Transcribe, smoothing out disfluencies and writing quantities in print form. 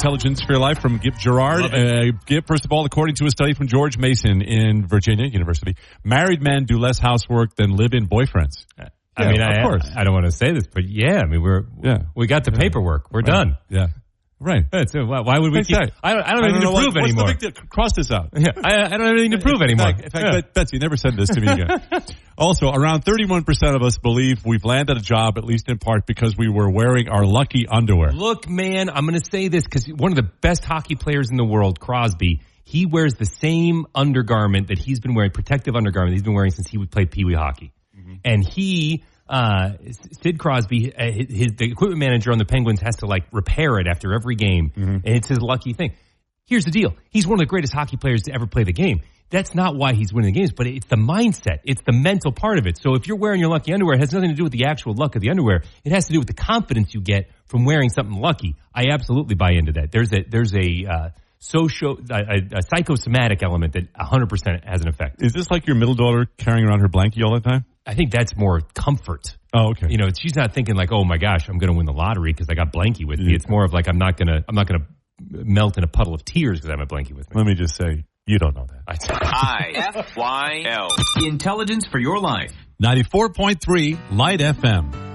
Intelligence for Your Life from Gip Gerard. Gip, first of all, according to a study from George Mason in Virginia University, married men do less housework than live-in boyfriends. I don't want to say this, but we got the paperwork. We're done. Yeah. Right. So why would we keep... I don't have anything to prove anymore. What's the big deal? Cross this out. Yeah, I don't have anything to prove anymore. In fact, Betsy, never said this to me again. Also, around 31% of us believe we've landed a job, at least in part, because we were wearing our lucky underwear. Look, man, I'm going to say this because one of the best hockey players in the world, Crosby, he wears the same undergarment that he's been wearing, protective undergarment he's been wearing since he would play Pee Wee hockey. Mm-hmm. And Sid Crosby, the equipment manager on the Penguins, has to repair it after every game, and it's his lucky thing. Here's the deal: he's one of the greatest hockey players to ever play the game. That's not why he's winning the games, but it's the mindset, it's the mental part of it. So if you're wearing your lucky underwear, it has nothing to do with the actual luck of the underwear. It has to do with the confidence you get from wearing something lucky. I absolutely buy into that. There's a psychosomatic element that 100% has an effect. Is this like your middle daughter carrying around her blankie all the time? I think that's more comfort. Oh, okay. She's not thinking oh my gosh, I'm going to win the lottery because I got blankie with me. It's more of I'm not going to melt in a puddle of tears because I have a blankie with me. Let me just say, you don't know that. IFYL. Intelligence for Your Life. 94.3 Light FM.